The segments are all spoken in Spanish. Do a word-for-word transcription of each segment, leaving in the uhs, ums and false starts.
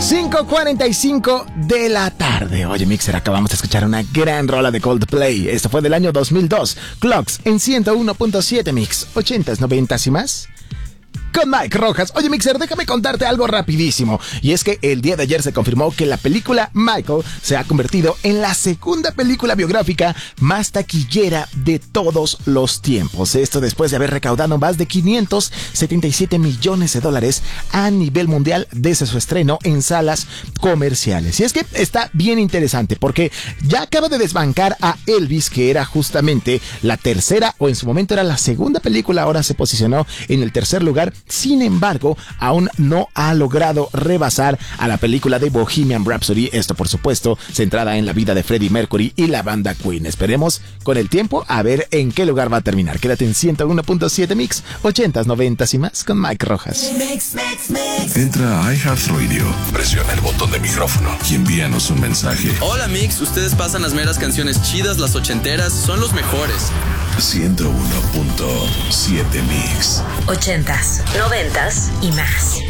cinco cuarenta y cinco de la tarde. Oye, Mixer, acabamos de escuchar una gran rola de Coldplay. Esto fue del año dos mil dos. Clocks en ciento uno punto siete Mix. ochentas, noventas y más. Con Mike Rojas. Oye, Mixer, déjame contarte algo rapidísimo. Y es que el día de ayer se confirmó que la película Michael se ha convertido en la segunda película biográfica más taquillera de todos los tiempos. Esto después de haber recaudado más de quinientos setenta y siete millones de dólares a nivel mundial desde su estreno en salas comerciales. Y es que está bien interesante porque ya acaba de desbancar a Elvis, que era justamente la tercera, o en su momento era la segunda película, ahora se posicionó en el tercer lugar. Sin embargo, aún no ha logrado rebasar a la película de Bohemian Rhapsody, esto por supuesto centrada en la vida de Freddie Mercury y la banda Queen. Esperemos con el tiempo a ver en qué lugar va a terminar. Quédate en ciento uno punto siete Mix, ochentas, noventas y más con Mike Rojas. Mix, mix, mix. Entra a iHeartRadio, presiona el botón de micrófono y envíanos un mensaje. Hola Mix, ustedes pasan las meras canciones chidas, las ochenteras, son los mejores. ciento uno punto siete Mix. Ochentas, noventas y más.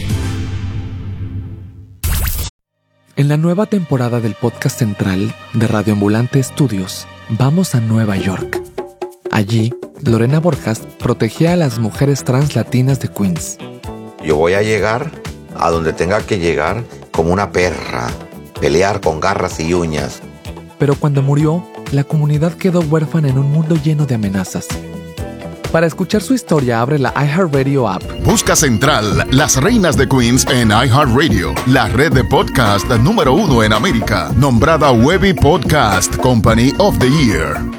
En la nueva temporada del podcast central de Radio Ambulante Estudios, vamos a Nueva York. Allí, Lorena Borjas protegía a las mujeres trans latinas de Queens. Yo voy a llegar a donde tenga que llegar como una perra, pelear con garras y uñas. Pero cuando murió, la comunidad quedó huérfana en un mundo lleno de amenazas. Para escuchar su historia, abre la iHeartRadio app. Busca Central, las reinas de Queens en iHeartRadio, la red de podcast número uno en América, nombrada Webby Podcast Company of the Year.